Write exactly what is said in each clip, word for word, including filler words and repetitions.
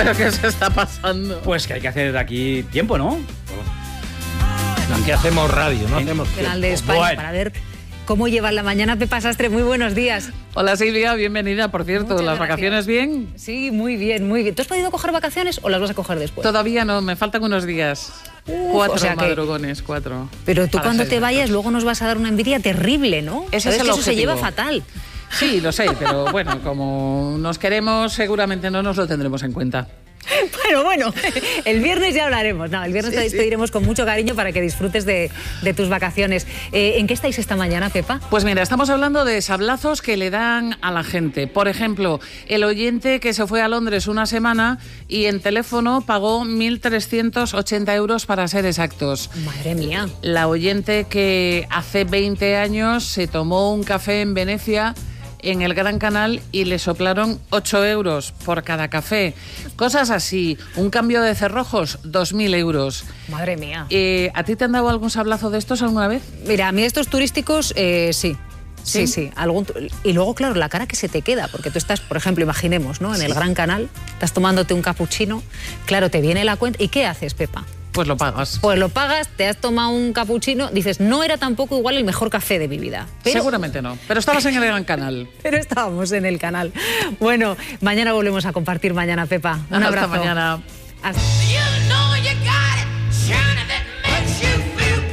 ¿Pero qué se está pasando? Pues que hay que hacer de aquí tiempo, ¿no? Aquí hacemos radio, no En- hacemos Canal de tiempo. España Bueno. para ver cómo llevan la mañana. Pepa Sastre, muy buenos días. Hola Silvia, bienvenida. Por cierto, Muchas ¿las gracias. vacaciones bien? Sí, muy bien, muy bien. ¿Tú has podido coger vacaciones o las vas a coger después? Todavía no, me faltan unos días. Uf, cuatro o sea que- madrugones, cuatro. Pero tú Para cuando ser te exactos. vayas luego nos vas a dar una envidia terrible, ¿no? Ese Sabes es el que eso se objetivo. lleva fatal. Sí, lo sé, pero bueno, como nos queremos, seguramente no nos lo tendremos en cuenta. Bueno, bueno, el viernes ya hablaremos. No, el viernes Sí, te sí. despediremos con mucho cariño para que disfrutes de, de tus vacaciones. Eh, ¿En qué estáis esta mañana, Pepa? Pues mira, estamos hablando de sablazos que le dan a la gente. Por ejemplo, el oyente que se fue a Londres una semana y en teléfono pagó mil trescientos ochenta euros para ser exactos. Madre mía. La oyente que hace veinte años se tomó un café en Venecia en el Gran Canal y le soplaron ocho euros por cada café. Cosas así. Un cambio de cerrojos, dos mil euros. Madre mía. Eh, ¿A ti te han dado algún sablazo de estos alguna vez? Mira, a mí estos turísticos, eh, sí. ¿Sí? Sí, sí, algún tu- y luego, claro, la cara que se te queda, porque tú estás, por ejemplo, imaginemos, ¿no? En el Gran Canal, estás tomándote un capuchino, claro, te viene la cuenta. ¿Y qué haces, Pepa? Pues lo pagas. Pues lo pagas, te has tomado un capuchino, dices, no era tampoco igual el mejor café de mi vida. Pero, Seguramente no. Pero estabas en el Gran Canal. pero estábamos en el canal. Bueno, mañana volvemos a compartir mañana, Pepa. Un Hasta abrazo. mañana. Hasta- You know you got it, shining that makes you feel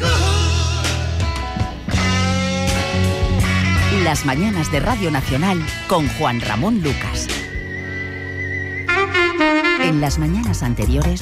good. Las mañanas de Radio Nacional con Juan Ramón Lucas. En las mañanas anteriores,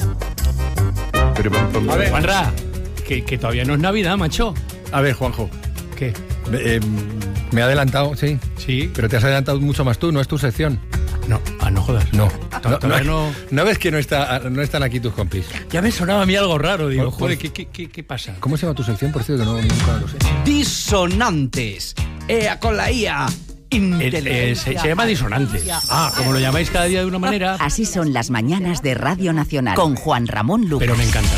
A ver, Juanra, que, que todavía no es Navidad, macho. a ver, Juanjo. ¿Qué? eh, me he adelantado, sí. Sí. Pero te has adelantado mucho más tú, no es tu sección. No, ah, no jodas. No. To- todavía no- ¿No ves que no, está, no están aquí tus compis? Ya me sonaba a mí algo raro. Digo, Por- por- joder, ¿qué, qué, qué, qué pasa? ¿Cómo se llama tu sección? Por cierto, que no, nunca lo sé. Disonantes. Ea con la I A. Eh, eh, se, se llama disonantes. Ah, como lo llamáis cada día de una manera, así son las mañanas de Radio Nacional con Juan Ramón Lucas. pero me encanta.